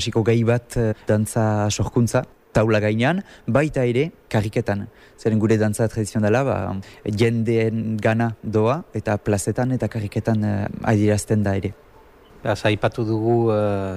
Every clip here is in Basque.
Hasiko gai bat dantza sorkuntza, taula gainean, baita ere karriketan. Zeren gure dantza tradizionala, jendeen gana doa, eta plazetan eta karriketan adierazten da ere. Beraz, aipatu dugu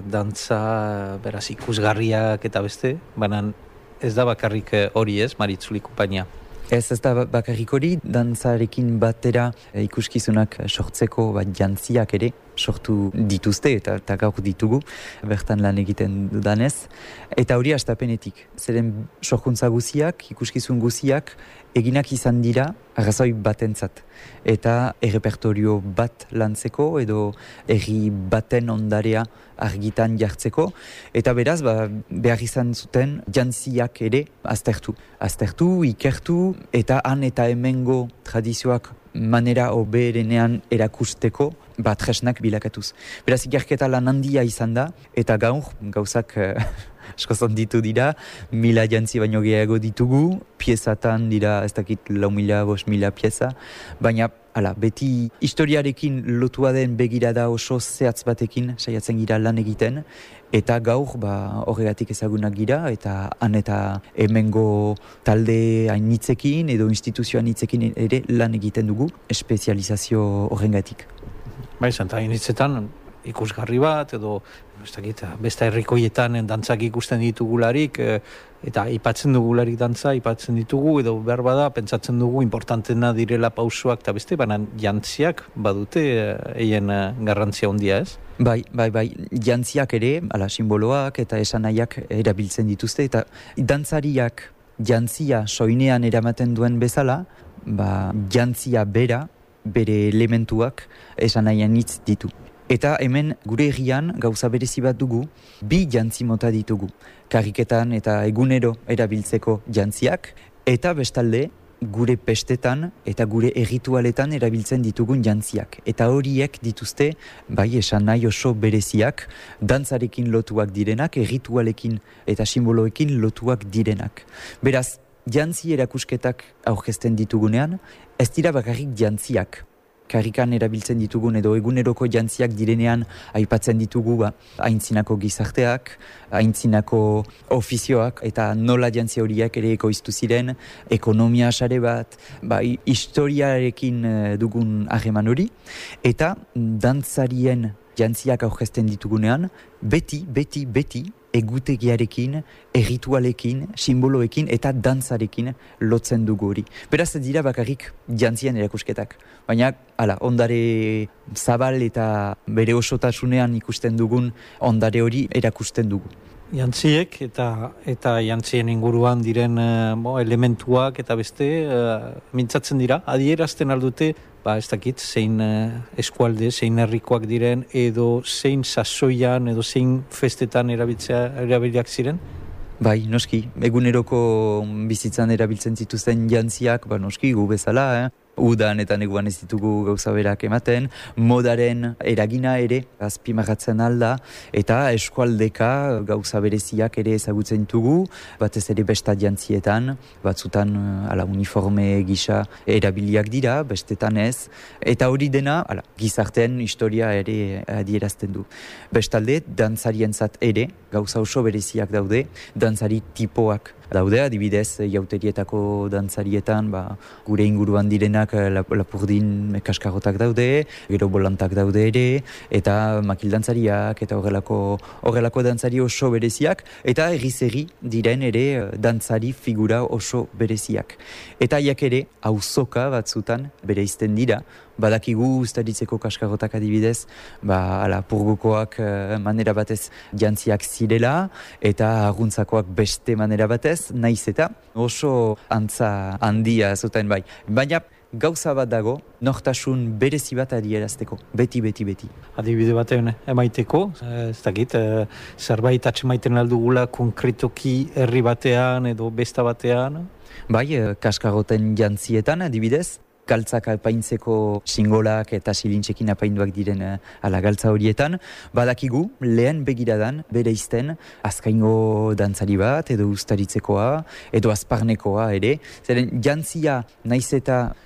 dantza, beraz, ikusgarriak eta beste, baina ez da bakarrik hori ez, Maritzuli Konpainia? Ez da bakarrik hori, dantzarekin batera ikuskizunak sortzeko jantziak ere sortu dituzte eta gaur ditugu, bertan lan egiten dudanez. Eta hori hastapenetik, zeren sorkuntza guziak, ikuskizun guziak, eginak izan dira arrazoi batentzat. Eta errepertorio bat lantzeko edo erri baten ondarea argitan jartzeko. Eta beraz, behar izan zuten jantziak ere aztertu. Aztertu, ikertu, eta han eta hemengo tradizioak manera oberenean erakusteko tresnak bilakatuz. Beraz, ikerketa lan handia izan da, eta gaur, gauzak asko zonditu dira, 1000 jantzi baino gehiago ditugu, piezatan dira, ez dakit, 4.000, 5.000 pieza, baina, beti historiarekin lotua den begirada oso zehatz batekin saiatzen gira lan egiten, eta gaur horregatik ezagunak gira, eta han eta hemengo talde hainitzekin edo instituzio hainitzekin ere lan egiten dugu, espezializazio horrengatik. Eta hainitzetan ikusgarri bat, edo beste herrikoietan dantzak ikusten ditugularik, eta aipatzen dugularik dantza, aipatzen ditugu, edo behar bada, pentsatzen dugu importantena direla pausoak eta beste, baina jantziak badute eien garrantzia handia ez? Bai, jantziak ere, simboloak eta esanaiak erabiltzen dituzte, eta dantzariak jantzia soinean eramaten duen bezala, jantzia bera, bere elementuak esanaian hitz ditu. Eta hemen gure herrian gauza berezi bat dugu, 2 jantzi mota ditugu. Karriketan eta egunero erabiltzeko jantziak, eta bestalde gure pestetan eta gure erritualetan erabiltzen ditugun jantziak. Eta horiek dituzte, esanai oso bereziak, dantzarekin lotuak direnak, erritualekin eta simboloekin lotuak direnak. Beraz, jantzi erakusketak aurkezten ditugunean, ez dira bakarrik jantziak. Karrikan erabiltzen ditugun edo eguneroko jantziak direnean aipatzen ditugu aintzinako gizarteak, aintzinako ofizioak eta nola jantzi horiek ere ekoiztu ziren, ekonomia sare bat, historiarekin dugun harreman hori, eta dantzarien jantziak aurkezten ditugunean, beti, egutegiarekin, erritualekin, simboloekin eta dantzarekin lotzen dugu hori. Beraz, ez dira bakarrik jantzien erakusketak. Baina, ondare zabal eta bere osotasunean ikusten dugun ondare hori erakusten dugu. Jantziek eta jantzien inguruan diren elementuak eta beste mintzatzen dira, adierazten aldute, ez dakit, zein eskualde, zein herrikoak diren, edo zein sasoian, edo zein festetan erabiliak ziren? Bai, noski, eguneroko bizitzan erabiltzen zituzten jantziak, noski, gu bezala, Udan eta neguan ez ditugu gauza berak ematen, modaren eragina ere azpimarratzen alda, eta eskualdeka gauza bereziak ere ezagutzen ditugu, batez ere besta jantzietan, batzutan uniforme gisa erabiliak dira, bestetan ez, eta hori dena gizartean historia ere adierazten du. Bestalde, dantzarientzat ere gauza oso bereziak daude, dantzari tipoak daude, adibidez, jauterietako dantzarietan, gure inguruan direnak lapurdin kaskarotak daude, gero bolantak daude ere, eta makildantzariak, eta horrelako dantzari oso bereziak, eta erri diren ere dantzari figura oso bereziak. Eta haiek ere, auzoka batzutan bereizten dira, badakigu ustaritzeko kaskarotak adibidez, purgukoak manera batez jantziak zirela, eta arguntzakoak beste manera batez, naiz eta oso antza handia zuten bai. Baina gauza bat dago, nortasun berezi bat adierazteko, beti. Adibide batean emaiteko, ez dakit, zerbait atxemaiten aldugula konkretoki herri batean edo besta batean? Bai, kaskaroten jantzietan adibidez, galtzak apaintzeko singolak eta silintzekin apainduak diren galtza horietan, badakigu lehen begiradan bere izten azkaingo dantzari bat edo ustaritzekoa edo azparnekoa ere, zeren jantzia naiz eta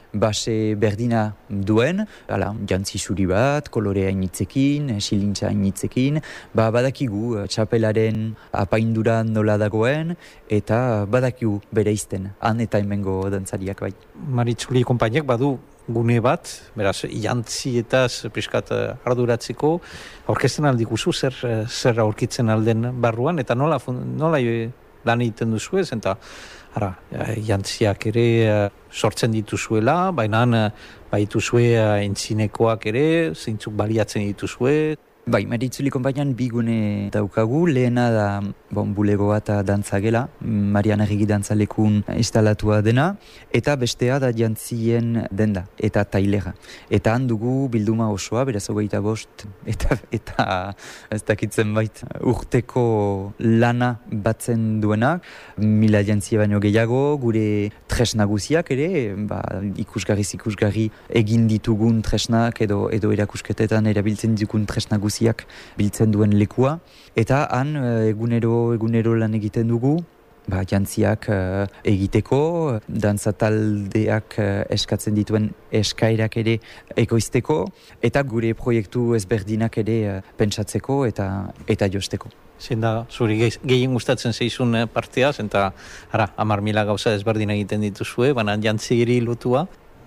base berdina duen, jantzi zuri bat, kolorea initzekin, silintza initzekin, badakigu txapelaren apaindura nola dagoen, eta badakigu bere izten, han eta hemengo dantzariak bai. Maritzuli konpainek badu gune bat, beraz, jantzietaz piskat arduratzeko, aurkezten aldikuzu zer aurkitzen alden barruan, eta nola lan egiten duzu ez, eta jantziak ere sortzen dituzuela, baina baituzue entzinekoak ere, zeintzuk baliatzen dituzue. Bai, Maritzuli konpainan bi gune daukagu, lehena da bulegoa eta dantzagela, Marian Arregi dantzalekun instalatua dena, eta bestea da jantzien denda, eta tailera. Eta han dugu bilduma osoa, beraz 25, eta ez dakitzen bait urteko lana batzen duenak, 1000 jantzia baino gehiago, gure tresna guziak ere, ikusgarri egin ditugun tresnak edo erakusketetan erabiltzen ditugun tresna guziak biltzen duen lekua, eta han egunero lan egiten dugu, jantziak egiteko, dantzataldeak eskatzen dituen eskairak ere ekoizteko, eta gure proiektu ezberdinak ere pentsatzeko eta josteko. Zein da, zuri gehien gustatzen zeizun partea, eta 10.000 gauza ezberdin egiten dituzue, baina jantzigiri lotua?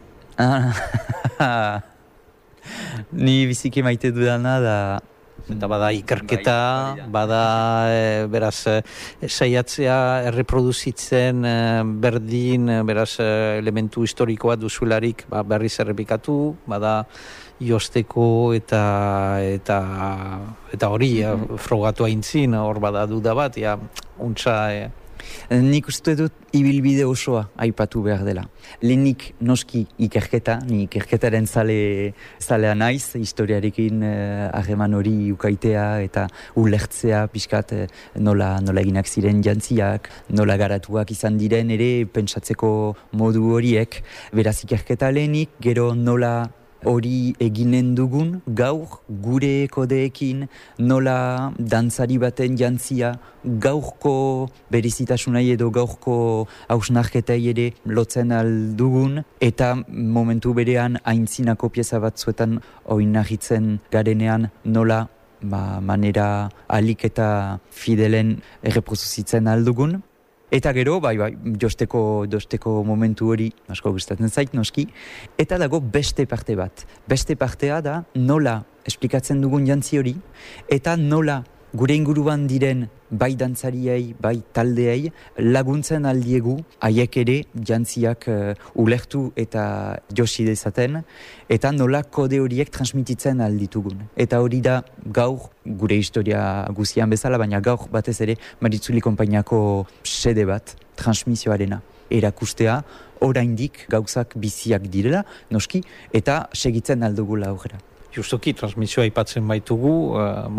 Ni biziki maite dudana da... Eta bada ikerketa, bada beraz saiatzea erreproduzitzen berdin, beraz elementu historikoa duzuelarik berriz errepikatu, bada josteko eta hori frogatu aintzin, hor bada duda bat, untsa... Nik uste dut ibilbide osoa aipatu behar dela. Lehenik noski ikerketa, ni ikerketaren zalea naiz, historiarekin harreman hori ukaitea eta ulertzea pixkat nola eginak ziren jantziak, nola garatuak izan diren ere pentsatzeko modu horiek. Beraz ikerketa lehenik, gero nola hori eginen dugun, gaur gure kodeekin nola dantzari baten jantzia gaurko berizitasunai edo gaurko hausnarketai ere lotzen aldugun, eta momentu berean aintzinako pieza batzuetan oinahitzen garenean nola manera alik eta fidelen erreproduzitzen aldugun. Eta gero, josteko momentu hori asko gustatzen zait noski, eta dago beste parte bat. Beste partea da nola esplikatzen dugun jantzi hori, eta nola gure inguruan diren bai dantzariei, bai taldeei laguntzen aldiegu haiek ere jantziak ulertu eta josi dezaten, eta nola kode horiek transmititzen alditugun. Eta hori da gaur gure historia guzian bezala, baina gaur batez ere Maritzuli konpainiako sede bat, transmisioarena, erakustea oraindik gauzak biziak direla, noski, eta segitzen aldugula aurrera. Justuki, transmisioa aipatzen baitugu,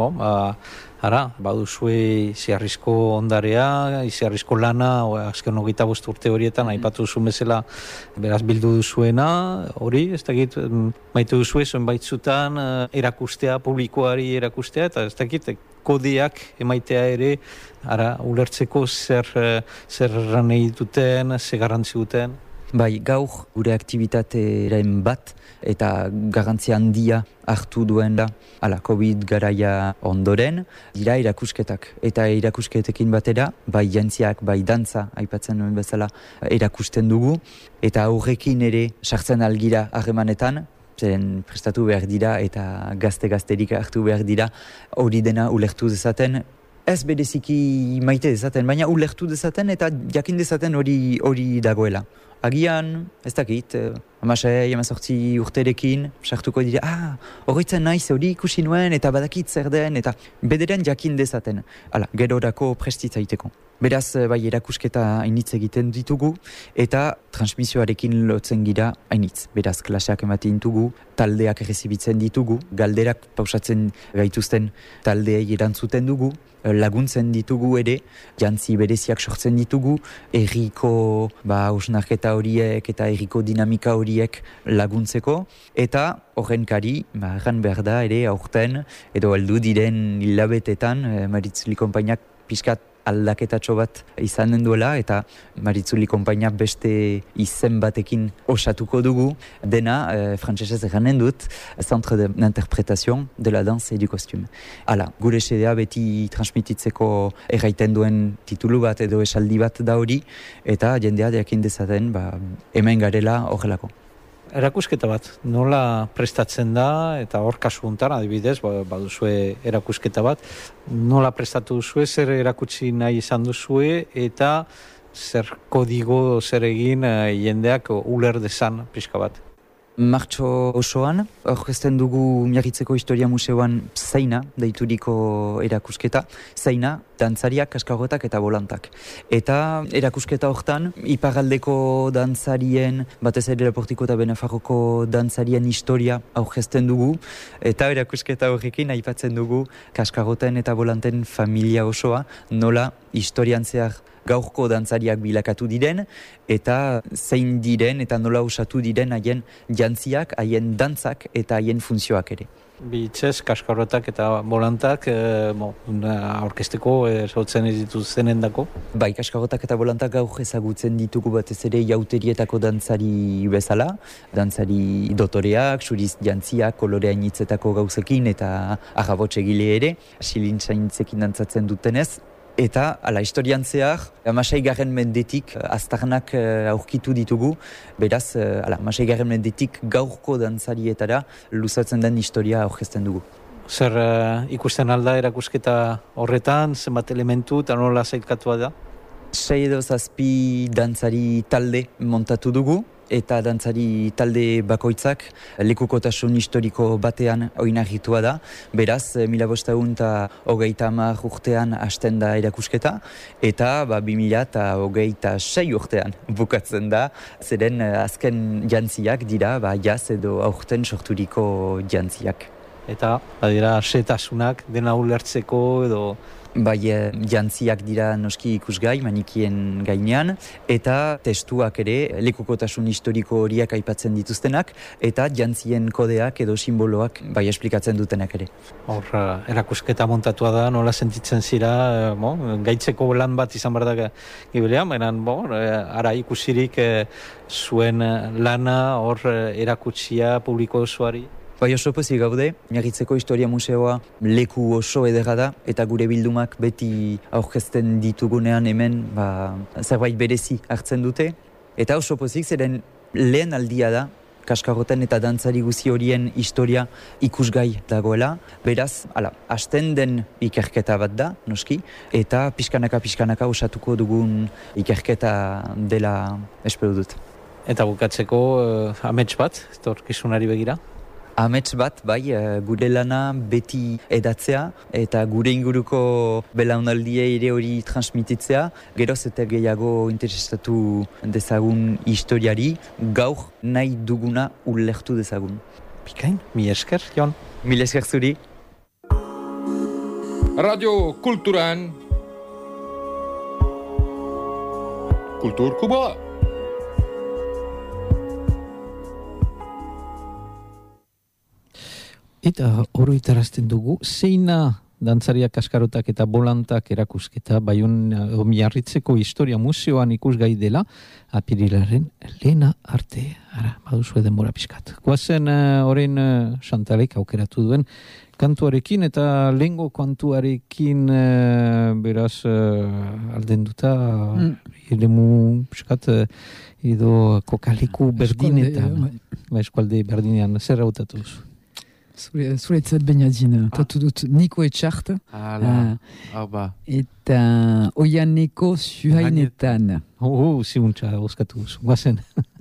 baduzue iziarrizko ondarea, iziarrizko lana, azken 25 urte horietan, aipatu duzun bezala, beraz bildu duzuena, hori, ez dakit, maitu duzue, zuen baitzutan, erakustea, publikoari erakustea, eta ez dakit, kodeak emaitea ere, ulertzeko zer ranei duten, zer garrantzi duten. Bai, gaur gure aktivitateren bat eta garrantzia handia hartu duen da, COVID garaia ondoren, dira erakusketak. Eta erakusketekin batera, bai jantziak, bai dantza, aipatzen duen bezala, erakusten dugu. Eta horrekin ere sartzen algira harremanetan, zeren prestatu behar dira eta gazterik hartu behar dira, hori dena ulertu dezaten, ez bereziki maite dezaten, baina ulertu dezaten eta jakin dezaten hori dagoela. Agian, ez dakit, 16 urterekin, sartuko dira, horretzen naiz hori ikusi nuen eta badakit zer den, eta bederen jakin dezaten, gerorako prestitzaiteko. Beraz, bai erakusketa hainitz egiten ditugu, eta transmisioarekin lotzen gira hainitz. Beraz, klaseak ematen ditugu, taldeak errezibitzen ditugu, galderak pausatzen gaituzten taldeei erantzuten dugu, laguntzen ditugu ere, jantzi bereziak sortzen ditugu, erriko hausnarketa horiek eta erriko dinamika horiek laguntzeko, eta horrenkari, erran behar da ere aurten, edo heldu diren hilabetetan, Maritzuli konpainiak piskat aldaketatxo bat izanen duela, eta Maritzuli konpainia beste izen batekin osatuko dugu, dena, frantsesez eganen dut, Centre d'interprétation de la danse et du costume. Hala, gure xedea beti transmititzeko erraiten duen titulu bat edo esaldi bat da hori, eta jendea jakin dezaten hemen garela horrelako. Erakusketa bat, nola prestatzen da, eta hor kasu honetan, adibidez, baduzue erakusketa bat, nola prestatu duzue, zer erakutsi nahi izan duzue, eta zer kodigo, zer egin jendeak uler dezan pixka bat. Martxo osoan, aurkezten dugu Miarritzeko Historia Museoan Zaina, deituriko erakusketa. Zaina, dantzariak, kaskarrotak eta bolantak. Eta erakusketa hortan, iparraldeko dantzarien, batez ere Laportiko eta Benafarroko dantzarien historia aurkezten dugu, eta erakusketa horrekin aipatzen dugu kaskarroten eta bolanten familia osoa, nola historian zehar gaurko dantzariak bilakatu diren, eta zein diren eta nola osatu diren haien jantziak, haien dantzak eta haien funtzioak ere. Bitzez, kaskarrotak eta bolantak aurkezteko sortzen ez dituzenen dako? Bai, kaskarrotak eta bolantak gaur ezagutzen ditugu batez ere jauterietako dantzari bezala, dantzari dotoreak, suriz jantziak, kolorean hitzetako gauzekin eta agabotxegile ere, silintzaintzekin dantzatzen dutenez. Eta, historian zehar, 16. mendetik aztarnak aurkitu ditugu, beraz, 16. mendetik gaurko dantzarietara luzatzen den historia aurkezten dugu. Zer ikusten alda erakusketa horretan, zenbat elementu eta nola zailkatua da? 6 edo 7 dantzari talde montatu dugu, eta dantzari talde bakoitzak lekukotasun historiko batean oinarritua da. Beraz, 1530 urtean hasten da erakusketa, eta 2026 urtean bukatzen da, zeren azken jantziak dira jaz edo aurten sorturiko jantziak. Eta, badira, setasunak dena ulertzeko edo... Bai, jantziak dira noski ikusgai, manikien gainean, eta testuak ere, lekukotasun historiko horiak aipatzen dituztenak, eta jantzien kodeak edo simboloak bai esplikatzen dutenak ere. Hor, erakusketa montatua da, nola sentitzen zira, gaitzeko lan bat izan behar da gibilean, baina, ara ikusirik zuen lana, hor erakutsia publiko osoari. Bai, oso pozik gaude, Miarritzeko Historia Museoa leku oso edera da, eta gure bildumak beti aurkezten ditugunean hemen zerbait berezi hartzen dute. Eta oso pozik, zeren lehen aldia da, kaskarroten eta dantzari guzi horien historia ikusgai dagoela. Beraz, hasten den ikerketa bat da, noski, eta pixkanaka osatuko dugun ikerketa dela espero dut. Eta bukatzeko amets bat, etorkizunari begira? Amets bat, bai, gure lana beti edatzea eta gure inguruko belaunaldia ere hori transmititzea, geroz eta gehiago interesatu dezagun historiari, gaur nahi duguna ulertu dezagun. Bikain, mi esker, Jon? Mil esker zuri. Radio Kulturan Kultur Kuba. Eta oroitarazten dugu, zeina dantzariak, kaskarotak eta bolantak erakusketa Miarritzeko Historia Museoan ikusgai dela, apirilaren lehena arte. Ara, baduzue denbora pixkat. Goazen orain Chantalek aukeratu duen kantuarekin eta lehengo kantuarekin beraz aldenduta eremu pixkat edo kokaleku berdinetan. Eskualde berdinean, zer hautatu duzu? Zuretzat bainadin, tatu dut Niko Etxart, eta Oianeko Zuhainetan. Ziuntza, oskatu, guazen.